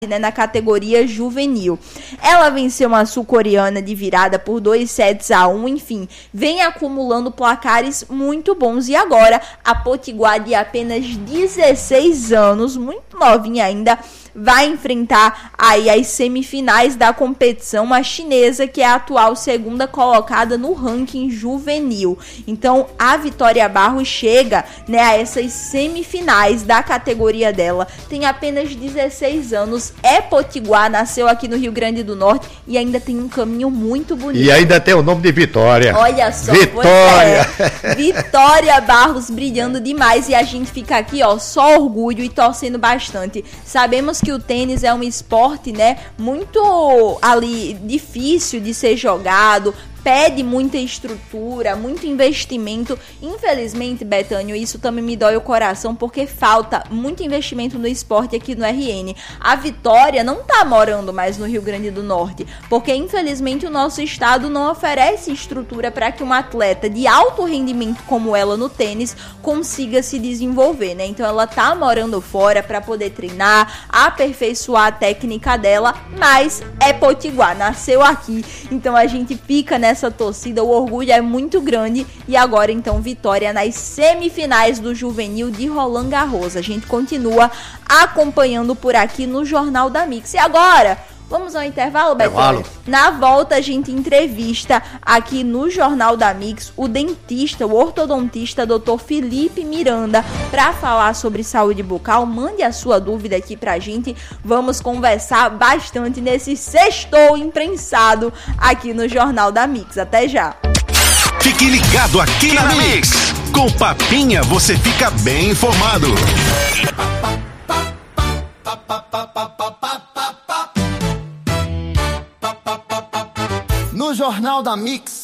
né, na categoria juvenil. Ela venceu a sul-coreana de virada por 2-1, enfim, vem acumulando placares muito bons. E agora, a potiguar de apenas 16 anos, muito novinha ainda, vai enfrentar aí as semifinais da competição, a chinesa, que é a atual segunda colocada no ranking juvenil. Então, a Vitória Barros chega, né, a essas semifinais da categoria dela. Tem apenas 16 anos, é potiguar, nasceu aqui no Rio Grande do Norte e ainda tem um caminho muito bonito. E ainda tem o nome de Vitória. Olha só, Vitória! Vitória Barros brilhando demais e a gente fica aqui, ó, só orgulho e torcendo bastante. Sabemos que o tênis é um esporte, né, muito ali difícil de ser jogado, pede muita estrutura, muito investimento. Infelizmente, Betânio, isso também me dói o coração, porque falta muito investimento no esporte aqui no RN. A Vitória não tá morando mais no Rio Grande do Norte, porque infelizmente o nosso estado não oferece estrutura para que uma atleta de alto rendimento como ela no tênis consiga se desenvolver, né? Então ela tá morando fora para poder treinar, aperfeiçoar a técnica dela, mas é potiguar, nasceu aqui. Então a gente fica, né, essa torcida, o orgulho é muito grande. E agora então Vitória nas semifinais do juvenil de Roland Garros. A gente continua acompanhando por aqui no Jornal da Mix. E agora vamos ao intervalo, Betânia? Na volta a gente entrevista aqui no Jornal da Mix o dentista, o ortodontista Dr. Felipe Miranda, para falar sobre saúde bucal. Mande a sua dúvida aqui pra gente. Vamos conversar bastante nesse sextou imprensado aqui no Jornal da Mix. Até já! Fique ligado aqui na Mix. Com Papinha você fica bem informado. No Jornal da Mix,